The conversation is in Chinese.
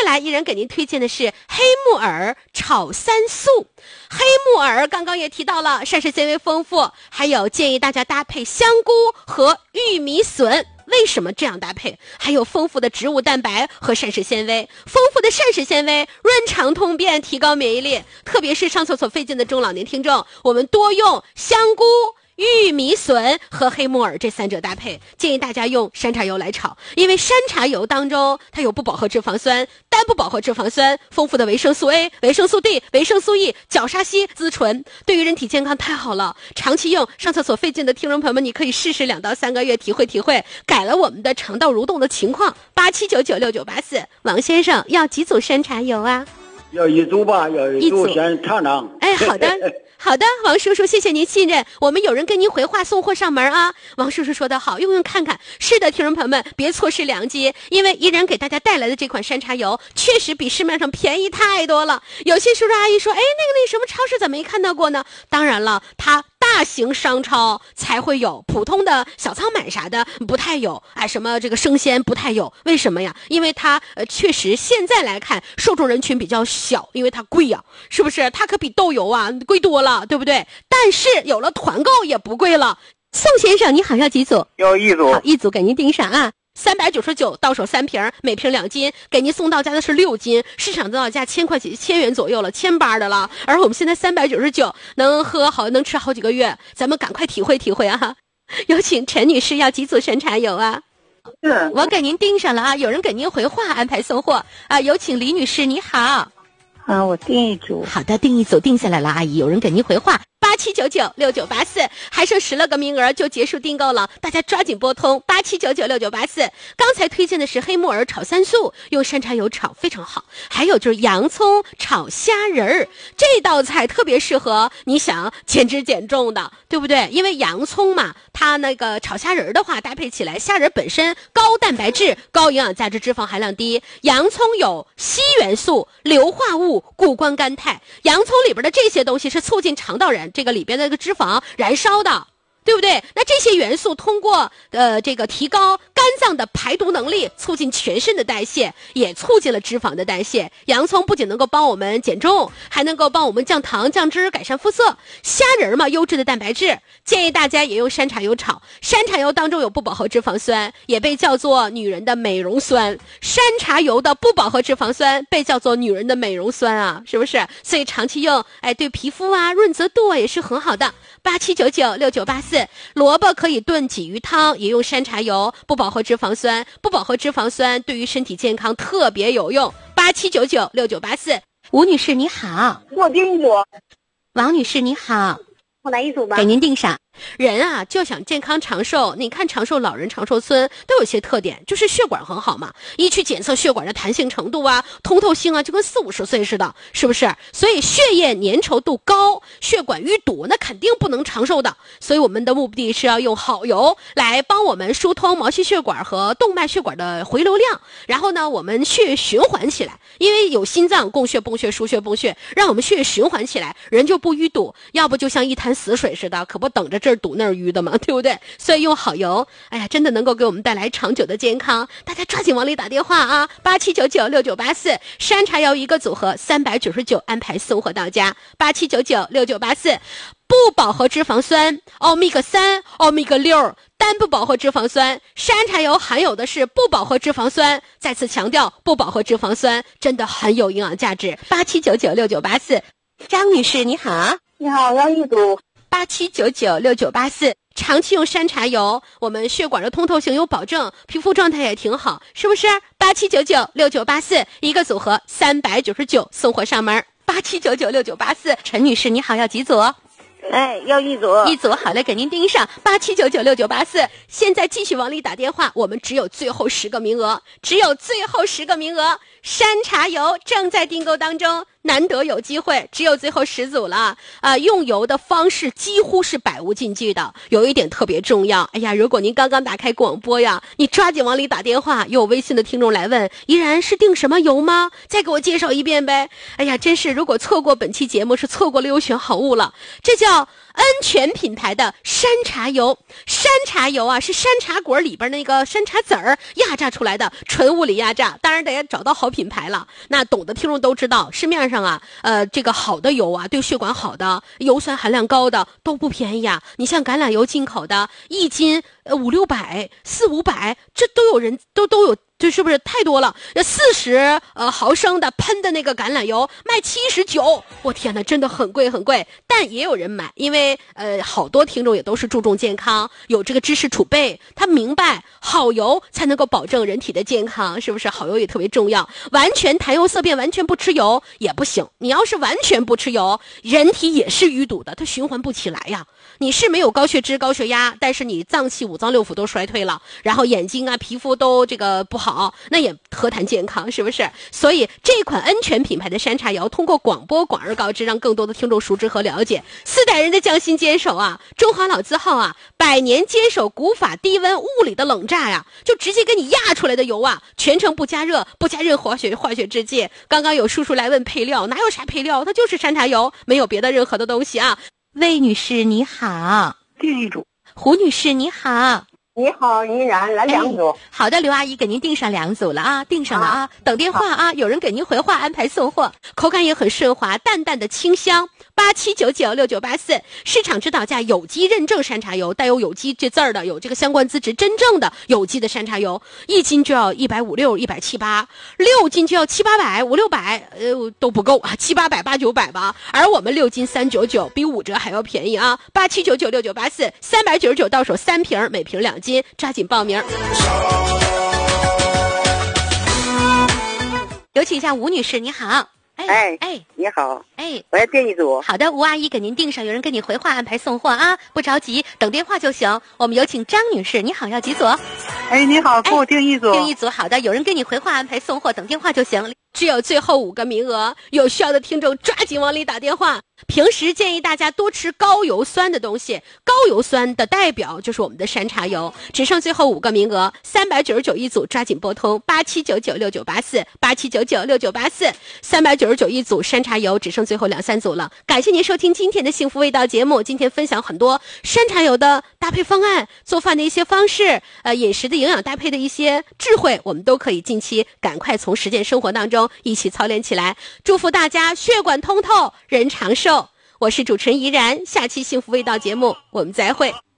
来依然给您推荐的是黑木耳炒3素。黑木耳刚刚也提到了，膳食纤维丰富，还有建议大家搭配香菇和玉米笋。为什么这样搭配？还有丰富的植物蛋白和膳食纤维，丰富的膳食纤维润肠通便，提高免疫力。特别是上厕所费劲的中老年听众，我们多用香菇、玉米笋和黑木耳这3者搭配，建议大家用山茶油来炒，因为山茶油当中它有不饱和脂肪酸、单不饱和脂肪酸，丰富的维生素 A、维生素 D、维生素 E、角鲨烯、滋醇，对于人体健康太好了。长期用，上厕所费劲的听众朋友们，你可以试试2到3个月，体会，改了我们的肠道蠕动的情况。87996984，王先生要几组山茶油啊？ 要1组吧，要1组先尝尝。 哎，好的。好的，王叔叔，谢谢您信任，我们有人跟您回话送货上门啊。王叔叔说得好，用看看。是的，听众朋友们，别错失良机，因为依然给大家带来的这款山茶油确实比市面上便宜太多了。有些叔叔阿姨说，哎，那什么超市怎么没看到过呢？当然了，它大型商超才会有，普通的小仓买啥的不太有，哎，什么这个生鲜不太有。为什么呀？因为它确实现在来看受众人群比较小，因为它贵呀，是不是？它可比豆油啊贵多了，对不对？但是有了团购也不贵了。宋先生你好，要几组？ 要1组。 好，1组给您盯上啊。399到手3瓶，每瓶2斤，给您送到家的是6斤，市场指导价1000元左右了，1000的了。而我们现在399，能喝好，能吃好几个月，咱们赶快体会啊！有请陈女士，要几组山茶油啊？我给您盯上了啊，有人给您回话安排送货啊。有请李女士，你好。 我订1组。 好的，订1组定下来了，阿姨，有人给您回话。87996984，还剩10个名额就结束订购了，大家抓紧拨通87996984。刚才推荐的是黑木耳炒3素，用山茶油炒非常好。还有就是洋葱炒虾仁儿，这道菜特别适合你想减脂减重的，对不对？因为洋葱嘛，它那个炒虾仁儿的话，搭配起来，虾仁本身高蛋白质、高营养价值，脂肪含量低，洋葱有硒元素、硫化物、谷胱甘肽，洋葱里边的这些东西是促进肠道这个里边的这个脂肪燃烧的，对不对？那这些元素通过这个提高肝脏的排毒能力，促进全身的代谢，也促进了脂肪的代谢。洋葱不仅能够帮我们减重，还能够帮我们降糖降脂，改善肤色。虾仁嘛，优质的蛋白质，建议大家也用山茶油炒。山茶油当中有不饱和脂肪酸，也被叫做女人的美容酸。山茶油的不饱和脂肪酸被叫做女人的美容酸啊，是不是？所以长期用，哎，对皮肤啊润泽度也是很好的。87996984，萝卜可以炖鲫鱼汤，也用山茶油，不饱和脂肪酸，不饱和脂肪酸对于身体健康特别有用。87996984，吴女士你好， 我订1组。 王女士你好， 我来1组吧， 给您订上。人啊就想健康长寿，你看长寿老人长寿村都有些特点，就是血管很好嘛，一去检测血管的弹性程度啊、通透性啊，就跟40-50岁似的，是不是？所以血液粘稠度高，血管淤堵，那肯定不能长寿的。所以我们的目的是要用好油来帮我们疏通毛细血管和动脉血管的回流量，然后呢我们血液循环起来，因为有心脏供血泵血输血泵血，让我们血液循环起来，人就不淤堵，要不就像一滩死水似的，可不等着这儿堵那儿淤的嘛，对不对？所以用好油，哎呀，真的能够给我们带来长久的健康。大家抓紧往里打电话啊！87996984，山茶油1个组合399，安排送货到家。87996984，不饱和脂肪酸欧米伽3、欧米伽6，单不饱和脂肪酸，山茶油含有的是不饱和脂肪酸。再次强调，不饱和脂肪酸真的很有营养价值。87996984，张女士你好， 你好，要1组。 87996984，长期用山茶油，我们血管的通透性有保证，皮肤状态也挺好，是不是？87996984，一个组合399，送货上门。87996984，陈女士你好，要几组？ 哎，要1组。 1组，好嘞，给您盯上。87996984，现在继续往里打电话，我们只有最后10个名额，山茶油正在订购当中。 难得有机会，只有最后10组了用油的方式几乎是百无禁忌的。有一点特别重要，哎呀，如果您刚刚打开广播呀，你抓紧往里打电话。有微信的听众来问，依然是订什么油吗？再给我介绍一遍呗。哎呀，真是如果错过本期节目，是错过了优选好物了。这叫恩泉品牌的山茶油。山茶油啊，是山茶果里边那个山茶籽儿压榨出来的，纯物理压榨，当然得找到好品牌了。那懂的听众都知道，市面上啊这个好的油啊，对血管好的，油酸含量高的都不便宜啊。你像橄榄油进口的1斤500-600、400-500，这都有人都有，这是不是太多了？40毫升的喷的那个橄榄油卖79，我天哪，真的很贵很贵。但也有人买，因为好多听众也都是注重健康，有这个知识储备，他明白好油才能够保证人体的健康，是不是？好油也特别重要。完全谈油色变，完全不吃油也不行。你要是完全不吃油，人体也是淤堵的，它循环不起来呀。你是没有高血脂、高血压，但是你脏器、五脏六腑都衰退了，然后眼睛啊、皮肤都这个不好，那也何谈健康，是不是？所以这款恩泉品牌的山茶油，通过广播广而告之，让更多的听众熟知和了解。4代人的匠心坚守啊，中华老字号啊，100年坚守古法低温物理的冷榨呀，就直接给你压出来的油啊，全程不加热，不加任何化学制剂。刚刚有叔叔来问配料，哪有啥配料？它就是山茶油，没有别的任何的东西啊。魏女士你好， 订一组。 胡女士你好。 你好，依然来2组。 好的，刘阿姨给您订上2组了啊，订上了啊，等电话啊，有人给您回话安排送货，口感也很顺滑，淡淡的清香。87996984，市场指导价有机认证山茶油，带有有机这字儿的，有这个相关资质，真正的有机的山茶油，1斤就要150-170-178，6斤就要700-800、500-600，都不够啊，700-800-800-900吧。而我们6斤399，比5折还要便宜啊！87996984，399到手3瓶，每瓶2斤，抓紧报名。有请一下吴女士，你好。 你好， 哎， 我要订一组。 好的，吴阿姨给您订上，有人给你回话安排送货啊，不着急，等电话就行。我们有请张女士，你好，要几组？ 你好，给我订一组。 订一组，好的，有人给你回话安排送货，等电话就行。只有最后5个名额，有需要的听众抓紧往里打电话。平时建议大家多吃高油酸的东西，高油酸的代表就是我们的山茶油。只剩最后5个名额，399一组，抓紧拨通87996984，87996984，399一组山茶油，只剩最后2-3组了。感谢您收听今天的幸福味道节目，今天分享很多山茶油的搭配方案，做饭的一些方式，饮食的营养搭配的一些智慧，我们都可以近期赶快从实践生活当中一起操练起来。祝福大家血管通透，人长寿。我是主持人怡然，下期幸福味道节目我们再会。